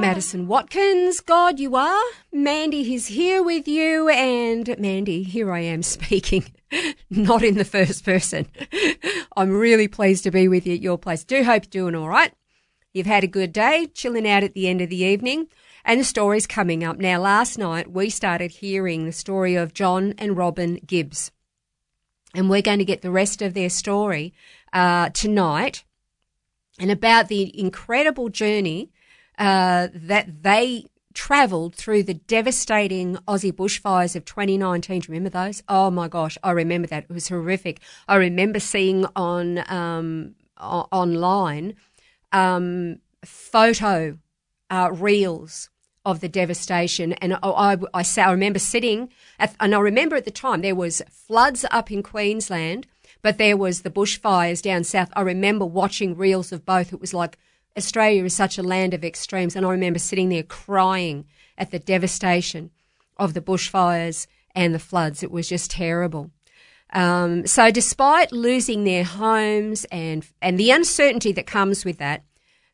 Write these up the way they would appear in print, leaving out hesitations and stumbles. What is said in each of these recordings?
Madison Watkins, God you are. Mandy is here with you, and Mandy, here I am speaking, not in the first person. I'm really pleased to be with you at your place. Do hope you're doing all right. You've had a good day, chilling out at the end of the evening, and the story's coming up. Now, last night we started hearing the story of John and Robin Gibbs, and we're going to get the rest of their story tonight, and about the incredible journey that they travelled through the devastating Aussie bushfires of 2019. Do you remember those? Oh, my gosh, I remember that. It was horrific. I remember seeing on online photo reels of the devastation. And I remember sitting, and I remember at the time there was floods up in Queensland, but there was the bushfires down south. I remember watching reels of both. It was like Australia is such a land of extremes, and I remember sitting there crying at the devastation of the bushfires and the floods. It was just terrible. So despite losing their homes and the uncertainty that comes with that,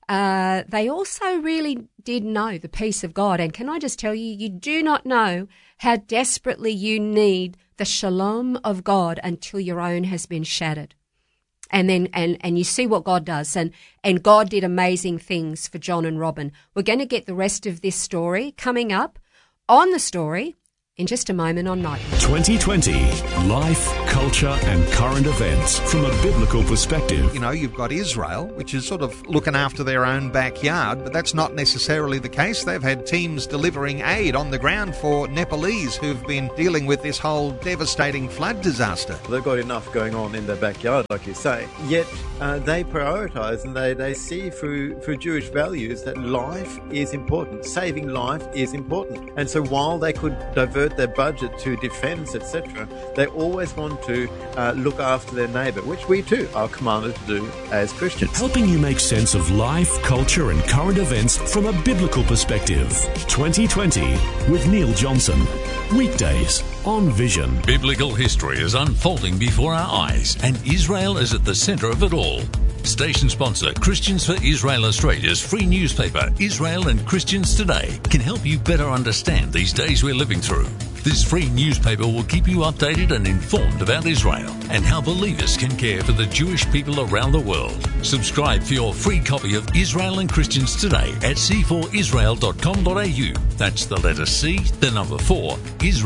they also really did know the peace of God. And can I just tell you, you do not know how desperately you need the shalom of God until your own has been shattered. And then, and you see what God does. And God did amazing things for John and Robin. We're going to get the rest of this story coming up on The Story in just a moment on Night. 2020, life, culture and current events from a biblical perspective. You know, you've got Israel, which is sort of looking after their own backyard, but that's not necessarily the case. They've had teams delivering aid on the ground for Nepalese who've been dealing with this whole devastating flood disaster. They've got enough going on in their backyard, like you say, yet they prioritise and they see through Jewish values that life is important. Saving life is important. And so while they could divert their budget to defence, etc., they always want to look after their neighbour, which we too are commanded to do as Christians. Helping you make sense of life, culture and current events from a biblical perspective. 2020 with Neil Johnson. Weekdays on Vision. Biblical history is unfolding before our eyes, and Israel is at the centre of it all. Station sponsor Christians for Israel Australia's free newspaper, Israel and Christians Today, can help you better understand these days we're living through. This free newspaper will keep you updated and informed about Israel and how believers can care for the Jewish people around the world. Subscribe for your free copy of Israel and Christians Today at c4israel.com.au. That's the letter C, the number 4,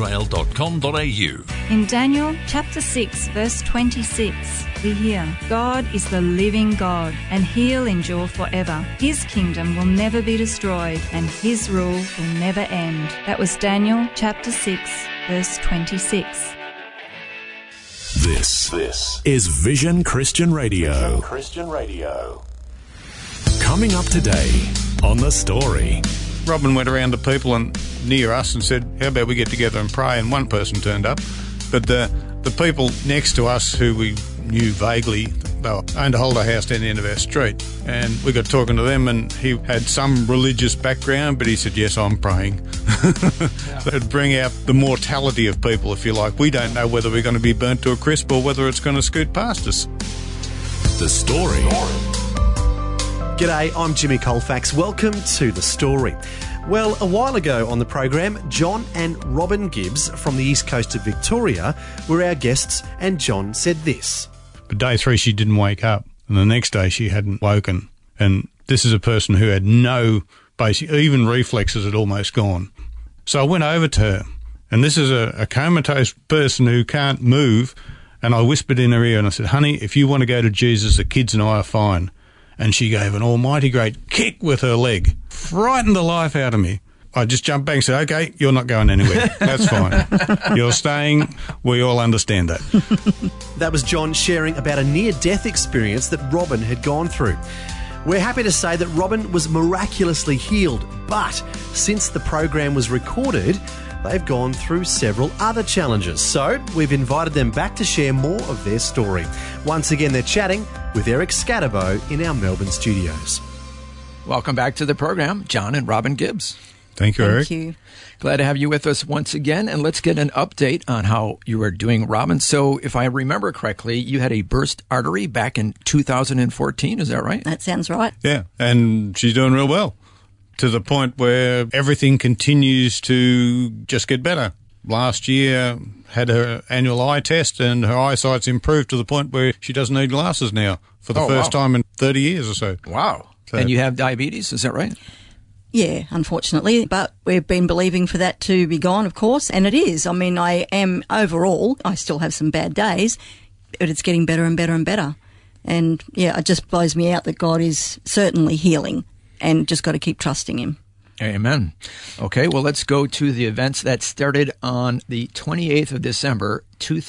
israel.com.au. In Daniel chapter 6, verse 26, we hear, God is the living God, and He'll endure forever. His kingdom will never be destroyed, and His rule will never end. That was Daniel chapter 6, verse 26. This is Vision Christian Radio. Coming up today on The Story. Robin went around to people near us and said, how about we get together and pray? And one person turned up. But the people next to us who we knew vaguely, they owned a Holder house down the end of our street. And we got talking to them, and he had some religious background, but he said, yes, I'm praying. That'd bring out the mortality of people, if you like. We don't know whether we're going to be burnt to a crisp or whether it's going to scoot past us. The Story. G'day, I'm Jimmy Colfax. Welcome to The Story. Well, a while ago on the program, John and Robin Gibbs from the east coast of Victoria were our guests, and John said this. But day 3, she didn't wake up, and the next day she hadn't woken. And this is a person who had no basic, even reflexes had almost gone. So I went over to her, and this is a comatose person who can't move, and I whispered in her ear and I said, honey, if you want to go to Jesus, the kids and I are fine. And she gave an almighty great kick with her leg, frightened the life out of me. I just jumped back and said, okay, you're not going anywhere. That's fine. You're staying. We all understand that. That was John sharing about a near-death experience that Robin had gone through. We're happy to say that Robin was miraculously healed, but since the program was recorded, they've gone through several other challenges. So we've invited them back to share more of their story. Once again, they're chatting with Eric Scatterbo in our Melbourne studios. Welcome back to the program, John and Robin Gibbs. Thank you, Eric. Thank you. Glad to have you with us once again, and let's get an update on how you are doing, Robin. So if I remember correctly, you had a burst artery back in 2014, is that right? That sounds right. Yeah, and she's doing real well. to the point where everything continues to just get better. Last year had her annual eye test and her eyesight's improved to the point where she doesn't need glasses now for the first time in 30 years or so. Wow. So, and you have diabetes, is that right? Yeah, unfortunately, but we've been believing for that to be gone, of course, and it is. I mean, I am overall, I still have some bad days, but it's getting better and better and better. And yeah, it just blows me out that God is certainly healing and just got to keep trusting him. Amen. Okay, well, let's go to the events that started on the 28th of December,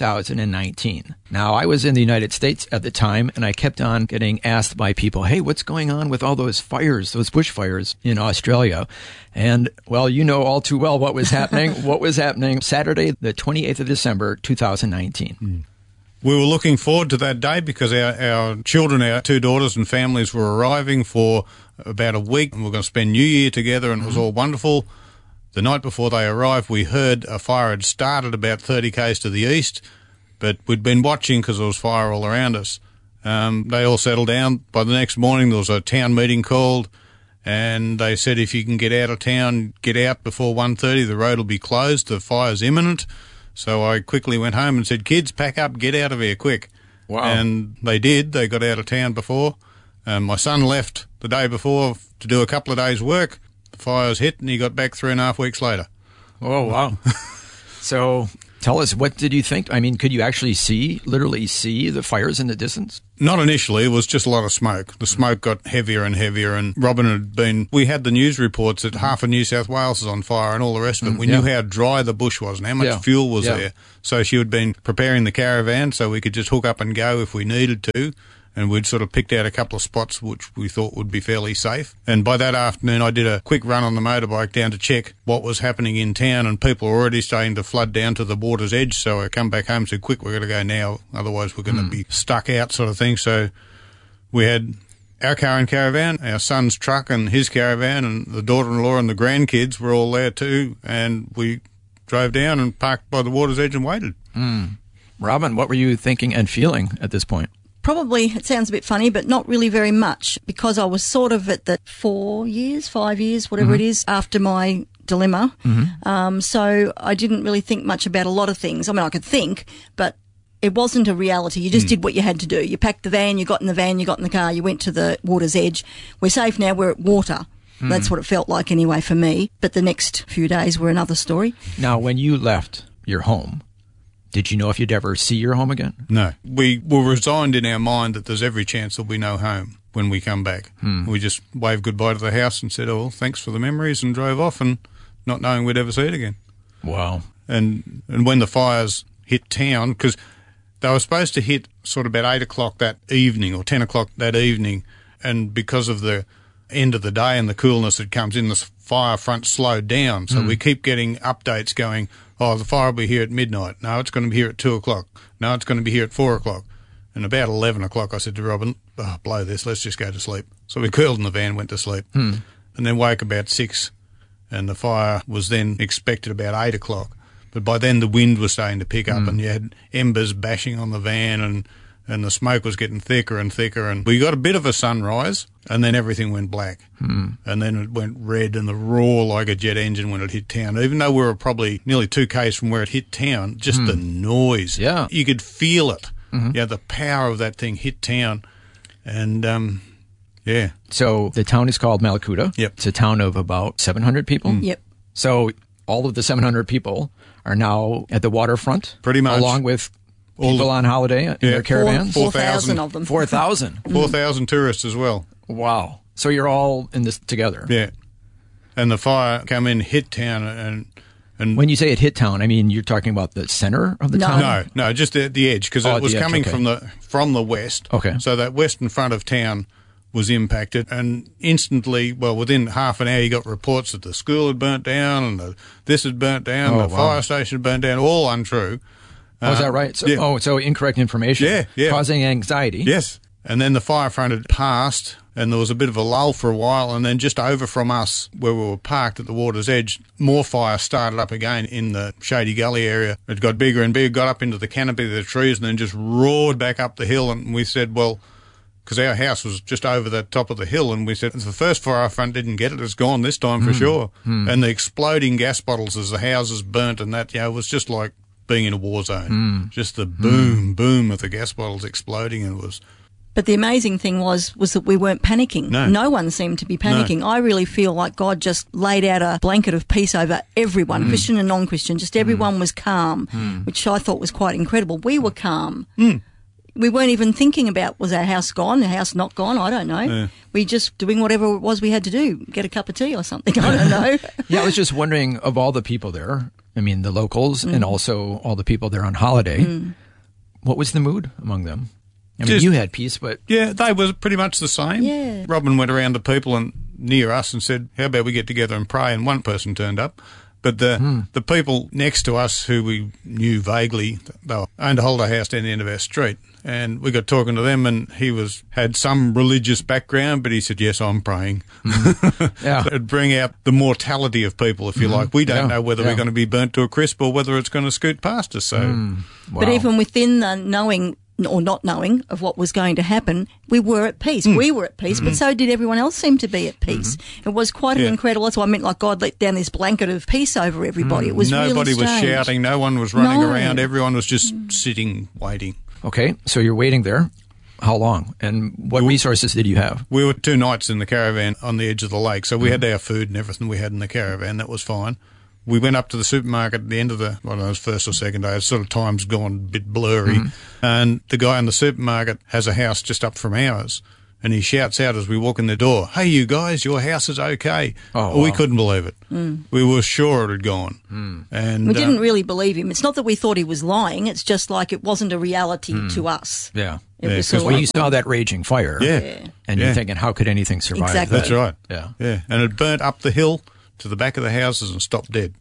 2019. Now, I was in the United States at the time, and I kept on getting asked by people, hey, what's going on with all those fires, those bushfires in Australia? And, well, you know all too well what was happening. What was happening Saturday, the 28th of December, 2019. We were looking forward to that day because our children, our two daughters and families were arriving for about a week, and we were going to spend New Year together, and it was all wonderful. The night before they arrived, we heard a fire had started about 30 k's to the east, but we'd been watching because there was fire all around us. They all settled down. By the next morning, there was a town meeting called, and they said if you can get out of town, get out before 1:30, the road will be closed, the fire's imminent. So I quickly went home and said, kids, pack up, get out of here quick. Wow. And they did. They got out of town before. My son left the day before to do a couple of days' work. The fires hit, and he got back 3.5 weeks later. Oh, wow. So tell us, what did you think? I mean, could you actually literally see the fires in the distance? Not initially. It was just a lot of smoke. The smoke got heavier and heavier, and Robin we had the news reports that half of New South Wales is on fire and all the rest of it. We knew how dry the bush was and how much fuel was there. So she had been preparing the caravan so we could just hook up and go if we needed to. And we'd sort of picked out a couple of spots which we thought would be fairly safe. And by that afternoon, I did a quick run on the motorbike down to check what was happening in town, and people were already starting to flood down to the water's edge. So I come back home and said, quick, we've got to go now, otherwise we're going to be stuck out sort of thing. So we had our car and caravan, our son's truck and his caravan, and the daughter-in-law and the grandkids were all there too, and we drove down and parked by the water's edge and waited. Robin, what were you thinking and feeling at this point? Probably, it sounds a bit funny, but not really very much, because I was sort of at the 5 years, whatever it is, after my dilemma. So I didn't really think much about a lot of things. I mean, I could think, but it wasn't a reality. You just did what you had to do. You packed the van, you got in the van, you got in the car, you went to the water's edge. We're safe now, we're at water. That's what it felt like anyway for me. But the next few days were another story. Now, when you left your home, did you know if you'd ever see your home again? No. We were resigned in our mind that there's every chance there'll be no home when we come back. We just waved goodbye to the house and said, oh, well, thanks for the memories, and drove off, and not knowing we'd ever see it again. Wow. And when the fires hit town, because they were supposed to hit sort of about 8 o'clock that evening or 10 o'clock that evening, and because of the end of the day and the coolness that comes in, the fire front slowed down. So we keep getting updates going, oh, the fire will be here at midnight. No, it's going to be here at 2 o'clock. No, it's going to be here at 4 o'clock. And about 11 o'clock, I said to Robin, oh, blow this, let's just go to sleep. So we curled in the van, went to sleep, and then woke about 6, and the fire was then expected about 8 o'clock. But by then the wind was starting to pick up, and you had embers bashing on the van, and the smoke was getting thicker and thicker, and we got a bit of a sunrise, and then everything went black. And then it went red, and the roar like a jet engine when it hit town. Even though we were probably nearly 2 k's from where it hit town, just the noise. Yeah. You could feel it. Yeah, the power of that thing hit town. And, yeah. So the town is called Malakuta. Yep. It's a town of about 700 people. Yep. So all of the 700 people are now at the waterfront? Pretty much. Along with people on holiday in their caravans? 4,000 of them. 4,000. 4,000 tourists as well. Wow. So you're all in this together? Yeah. And the fire came in, hit town, and when you say it hit town, I mean you're talking about the center of the town? No, just at the edge, because it was coming from the west. Okay. So that western front of town was impacted, and instantly, well, within half an hour, you got reports that the school had burnt down, and this had burnt down, fire station had burnt down, all untrue. Oh, is that right? So, so incorrect information. Yeah. Causing anxiety. Yes. And then the fire front had passed, and there was a bit of a lull for a while, and then just over from us, where we were parked at the water's edge, more fire started up again in the Shady Gully area. It got bigger and bigger, got up into the canopy of the trees, and then just roared back up the hill, and we said, well, because our house was just over the top of the hill, and we said, the first fire front didn't get it, it's gone this time for sure. And the exploding gas bottles as the houses burnt and that, was just like being in a war zone. Just the boom of the gas bottles exploding, and it was... But the amazing thing was that we weren't panicking. No one seemed to be panicking. No. I really feel like God just laid out a blanket of peace over everyone, Christian and non-Christian. Just everyone was calm, which I thought was quite incredible. We were calm. We weren't even thinking about, was our house gone, the house not gone? I don't know. Yeah. We just doing whatever it was we had to do, get a cup of tea or something. I don't know. Yeah, I was just wondering, of all the people there, I mean, the locals and also all the people there on holiday, what was the mood among them? I mean, you had peace, but... Yeah, they were pretty much the same. Yeah. Robin went around to people and near us and said, how about we get together and pray? And one person turned up. But the people next to us who we knew vaguely, they owned a holiday house down the end of our street. And we got talking to them, and he had some religious background, but he said, yes, I'm praying. Yeah. It'd bring out the mortality of people, if you like. We don't know whether we're going to be burnt to a crisp or whether it's going to scoot past us. So, Wow. But even within the knowing or not knowing of what was going to happen, we were at peace. We were at peace, but so did everyone else seem to be at peace. It was quite an incredible... That's why I meant like God let down this blanket of peace over everybody. It was Nobody really strange. was shouting. No one was running around. Everyone was just sitting, waiting. Okay, so you're waiting there. How long? And what resources did you have? We were 2 nights in the caravan on the edge of the lake, so we had our food and everything we had in the caravan. That was fine. We went up to the supermarket at the end of the, I don't know, it was first or second day. It's sort of time's gone a bit blurry. And the guy in the supermarket has a house just up from ours. And he shouts out as we walk in the door, hey, you guys, your house is okay. We couldn't believe it. We were sure it had gone. And we didn't really believe him. It's not that we thought he was lying. It's just like it wasn't a reality to us. Yeah. It was because when you saw that raging fire, Yeah. and you're thinking, how could anything survive Exactly. that? That's right. Yeah. And it burnt up the hill to the back of the houses and stopped dead.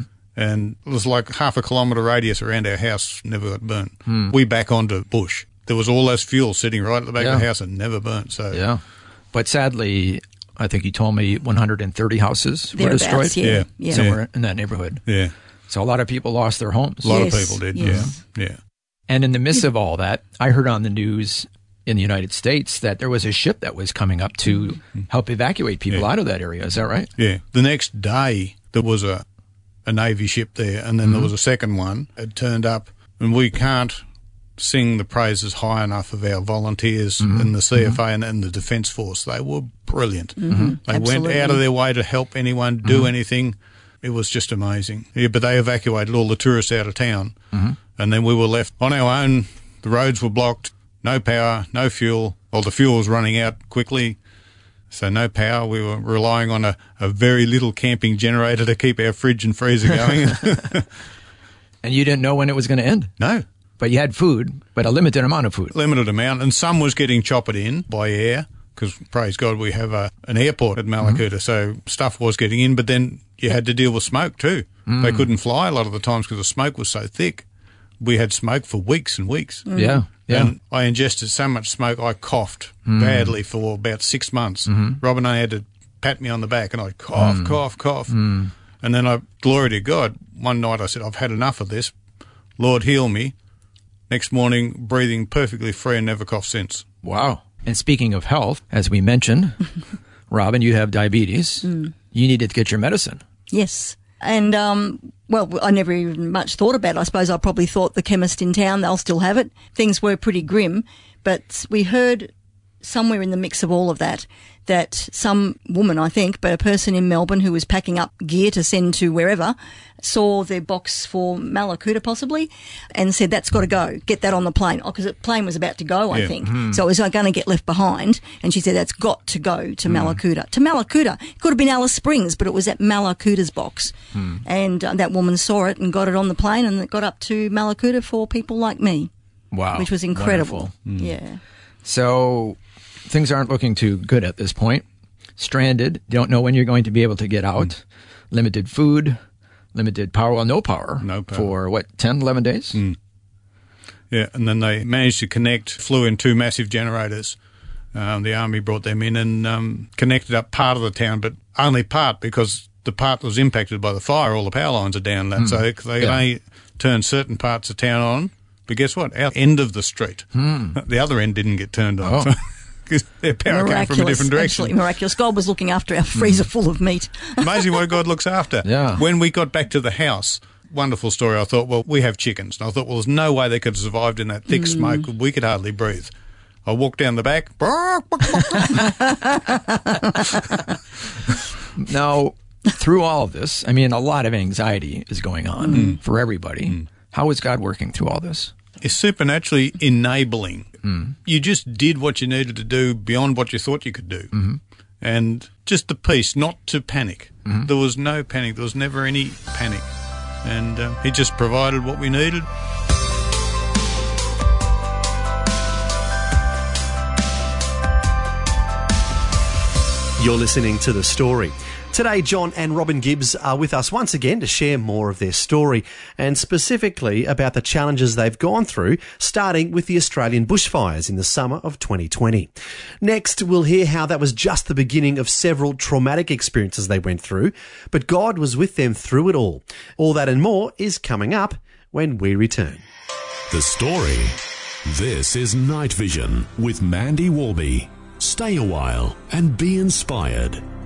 And it was like half a kilometre radius around our house never got burnt. We back onto bush. There was all this fuel sitting right at the back of the house and never burnt. So Yeah. But sadly, I think you told me 130 houses were destroyed. Somewhere in that neighborhood. Yeah. So a lot of people lost their homes. A lot of people did, yeah. And in the midst of all that, I heard on the news in the United States that there was a ship that was coming up to help evacuate people out of that area. Is that right? Yeah. The next day, there was a Navy ship there, and then there was a second one. It turned up, and we can't sing the praises high enough of our volunteers in the CFA and the Defence Force. They were brilliant. They went out of their way to help anyone do anything. It was just amazing. Yeah, but they evacuated all the tourists out of town, and then we were left on our own. The roads were blocked, no power, no fuel. Well, the fuel was running out quickly, so no power. We were relying on a very little camping generator to keep our fridge and freezer going. And you didn't know when it was going to end? No. But you had food, but a limited amount of food. Limited amount, and some was getting choppered in by air, because, praise God, we have an airport at Malakuta, so stuff was getting in, but then you had to deal with smoke too. They couldn't fly a lot of the times because the smoke was so thick. We had smoke for weeks and weeks. Yeah. And I ingested so much smoke, I coughed badly for about 6 months. Robin and I had to pat me on the back, and I'd cough. And then glory to God, one night I said, I've had enough of this. Lord, heal me. Next morning, breathing perfectly free and never coughed since. Wow. And speaking of health, as we mentioned, Robin, you have diabetes. You needed to get your medicine. Yes. And, well, I never even much thought about it. I suppose I probably thought the chemist in town, they'll still have it. Things were pretty grim. But we heard somewhere in the mix of all of that some woman, I think, but a person in Melbourne who was packing up gear to send to wherever, saw their box for Malakuta possibly and said, that's got to go. Get that on the plane. Oh, because the plane was about to go, I think. So it was going to get left behind. And she said, that's got to go to Malakuta. To Malakuta. It could have been Alice Springs, but it was at Malakuta's box. And that woman saw it and got it on the plane, and it got up to Malakuta for people like me. Wow. Which was incredible. Yeah. So things aren't looking too good at this point. Stranded, don't know when you're going to be able to get out. Limited food, limited power, well, no power. For, 10, 11 days? Yeah, and then they managed to flew in 2 massive generators. The Army brought them in and connected up part of the town, but only part, because the part that was impacted by the fire, all the power lines are down that. So they only turned certain parts of town on. But guess what? Our end of the street, the other end didn't get turned on. because their power came from a different direction. Absolutely miraculous. God was looking after our freezer full of meat. Amazing what God looks after. Yeah. When we got back to the house, wonderful story, I thought, well, we have chickens. And I thought, well, there's no way they could have survived in that thick smoke. We could hardly breathe. I walked down the back. Now, through all of this, I mean, a lot of anxiety is going on for everybody. How is God working through all this? It's supernaturally enabling. You just did what you needed to do beyond what you thought you could do. And just the peace, not to panic. There was no panic. There was never any panic. And he just provided what we needed. You're listening to The Story. Today, John and Robin Gibbs are with us once again to share more of their story and specifically about the challenges they've gone through, starting with the Australian bushfires in the summer of 2020. Next, we'll hear how that was just the beginning of several traumatic experiences they went through, but God was with them through it all. All that and more is coming up when we return. The Story. This is Night Vision with Mandy Warby. Stay a while and be inspired.